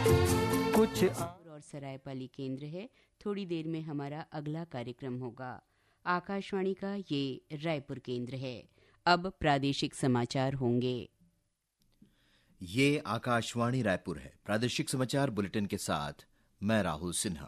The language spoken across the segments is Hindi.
कुछ और सरायपाली केंद्र है। थोड़ी देर में हमारा अगला कार्यक्रम होगा। आकाशवाणी का ये रायपुर केंद्र है। अब प्रादेशिक समाचार होंगे। ये आकाशवाणी रायपुर है। प्रादेशिक समाचार बुलेटिन के साथ मैं राहुल सिन्हा।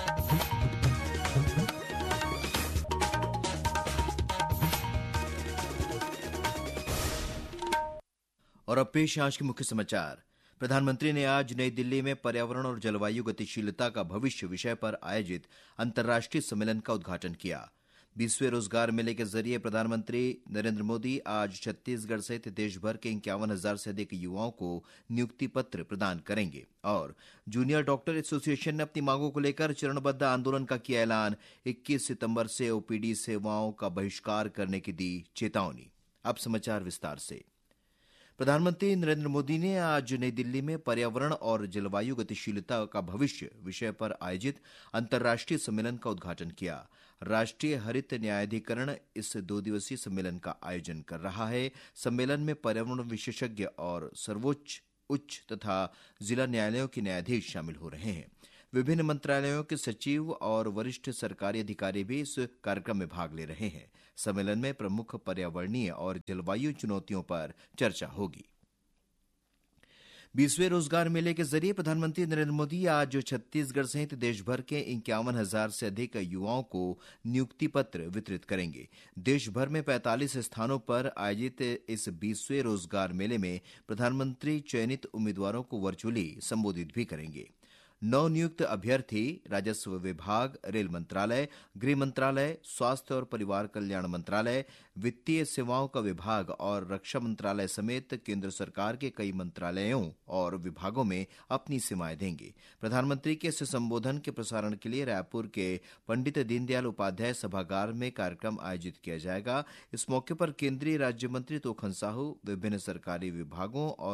और अब पेश आज के मुख्य समाचार। प्रधानमंत्री ने आज नई दिल्ली में पर्यावरण और जलवायु गतिशीलता का भविष्य विषय पर आयोजित अंतर्राष्ट्रीय सम्मेलन का उद्घाटन किया। 20वें रोजगार मेले के जरिए प्रधानमंत्री नरेंद्र मोदी आज छत्तीसगढ़ सहित देश भर के 51,000 से अधिक युवाओं को नियुक्ति पत्र प्रदान करेंगे। और जूनियर डॉक्टर एसोसिएशन ने अपनी मांगों को लेकर चरणबद्ध आंदोलन का किया ऐलान। 21 सितंबर से ओपीडी सेवाओं का बहिष्कार करने की दी चेतावनी। अब समाचार विस्तार से। प्रधानमंत्री नरेंद्र मोदी ने आज नई दिल्ली में पर्यावरण और जलवायु गतिशीलता का भविष्य विषय पर आयोजित अंतर्राष्ट्रीय सम्मेलन का उद्घाटन किया। राष्ट्रीय हरित न्यायाधिकरण इस 2 दिवसीय सम्मेलन का आयोजन कर रहा है। सम्मेलन में पर्यावरण विशेषज्ञ और सर्वोच्च, उच्च तथा जिला न्यायालयों के न्यायाधीश शामिल हो रहे हैं। विभिन्न मंत्रालयों के सचिव और वरिष्ठ सरकारी अधिकारी भी इस कार्यक्रम में भाग ले रहे हैं। सम्मेलन में प्रमुख पर्यावरणीय और जलवायु चुनौतियों पर चर्चा होगी। 20वें रोजगार मेले के जरिए प्रधानमंत्री नरेंद्र मोदी आज छत्तीसगढ़ सहित देश भर के 51,000 से अधिक युवाओं को नियुक्ति पत्र वितरित करेंगे। देश भर में 45 स्थानों पर आयोजित इस 20वें रोजगार मेले में प्रधानमंत्री चयनित उम्मीदवारों को वर्चुअली संबोधित भी करेंगे। नवनियुक्त अभ्यर्थी राजस्व विभाग, रेल मंत्रालय, गृह मंत्रालय, स्वास्थ्य और परिवार कल्याण मंत्रालय, वित्तीय सेवाओं का विभाग और रक्षा मंत्रालय समेत केंद्र सरकार के कई मंत्रालयों और विभागों में अपनी सेवाएं देंगे। प्रधानमंत्री के इस संबोधन के प्रसारण के लिए रायपुर के पंडित दीनदयाल उपाध्याय सभागार में कार्यक्रम आयोजित किया जाएगा। इस मौके पर केंद्रीय राज्य मंत्री तोखन साहू, विभिन्न सरकारी विभागों और